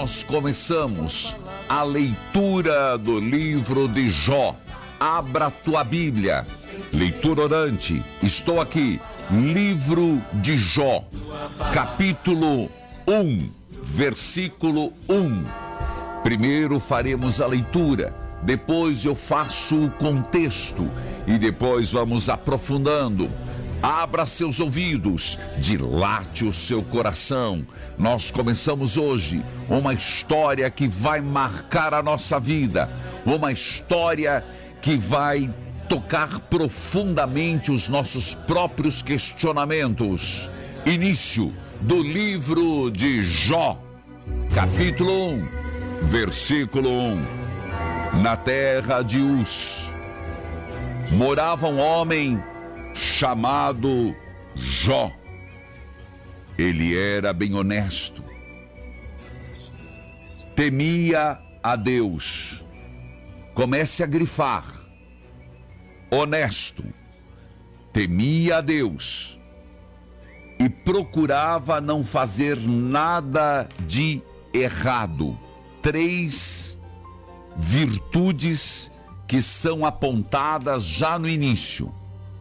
nós começamos a leitura do livro de Jó. Abra tua Bíblia, leitura orante, estou aqui, livro de Jó, capítulo 1, versículo 1. Primeiro faremos a leitura, depois eu faço o contexto e depois vamos aprofundando. Abra seus ouvidos, dilate o seu coração. Nós começamos hoje uma história que vai marcar a nossa vida, uma história que vai tocar profundamente os nossos próprios questionamentos. Início do livro de Jó, capítulo 1, versículo 1. Na terra de Uz morava um homem chamado Jó. Ele era bem honesto, temia a Deus. Comece a grifar: honesto, temia a Deus e procurava não fazer nada de errado. 3 virtudes que são apontadas já no início.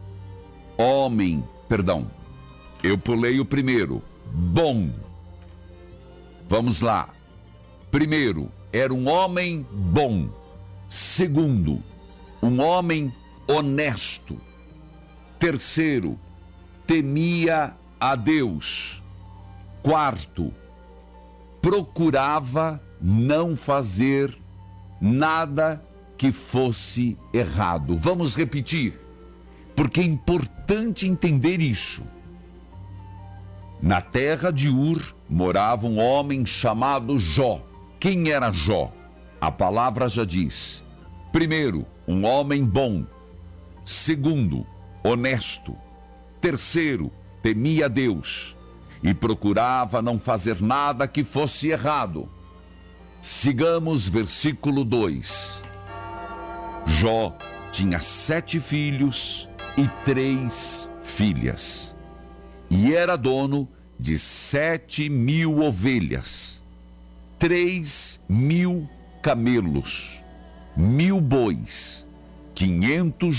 Eu pulei o primeiro, bom. Vamos lá. Primeiro, era um homem bom. Segundo, um homem honesto. Terceiro, temia a Deus. Quarto, procurava não fazer nada que fosse errado. Vamos repetir, porque é importante entender isso. Na terra de Ur morava um homem chamado Jó. Quem era Jó? A palavra já diz. Primeiro, um homem bom. Segundo, honesto. Terceiro, temia Deus e procurava não fazer nada que fosse errado. Sigamos versículo 2. Jó tinha 7 filhos e 3 filhas, e era dono de 7.000 ovelhas, 3.000 camelos, 1.000 bois, 500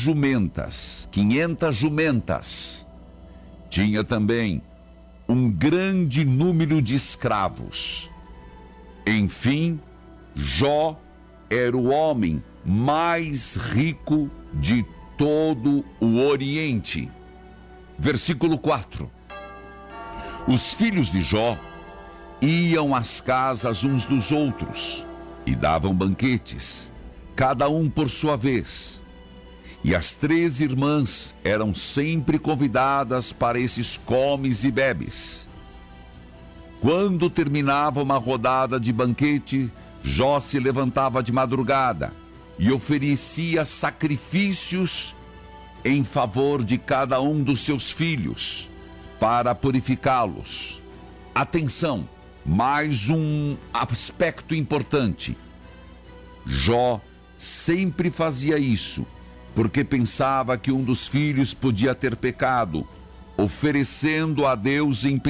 jumentas. Tinha também um grande número de escravos. Enfim, Jó era o homem mais rico de todo o Oriente. Versículo 4. Os filhos de Jó iam às casas uns dos outros e davam banquetes, cada um por sua vez. E as 3 irmãs eram sempre convidadas para esses comes e bebes. Quando terminava uma rodada de banquete, Jó se levantava de madrugada e oferecia sacrifícios em favor de cada um dos seus filhos, para purificá-los. Atenção, mais um aspecto importante. Jó sempre fazia isso, porque pensava que um dos filhos podia ter pecado, ofendendo a Deus em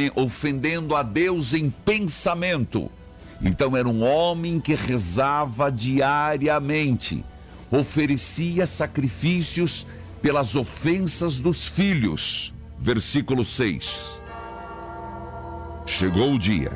pensamento. Então era um homem que rezava diariamente, oferecia sacrifícios pelas ofensas dos filhos. Versículo 6. Chegou o dia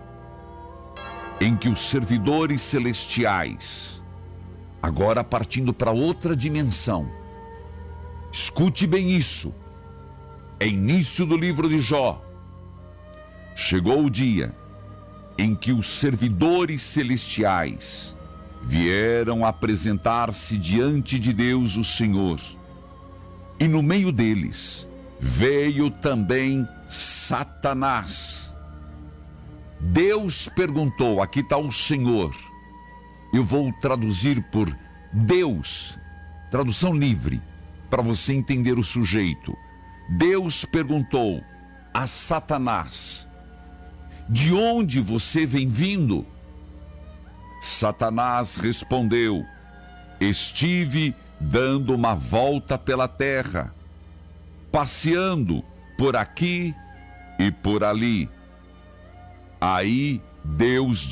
em que os servidores celestiais, agora partindo para outra dimensão, escute bem isso, é início do livro de Jó. Chegou o dia em que os servidores celestiais vieram apresentar-se diante de Deus o Senhor. E no meio deles veio também Satanás. Deus perguntou, aqui está o Senhor, eu vou traduzir por Deus, tradução livre, para você entender o sujeito. Deus perguntou a Satanás: de onde você vem vindo? Satanás respondeu: estive dando uma volta pela terra, passeando por aqui e por ali. Aí Deus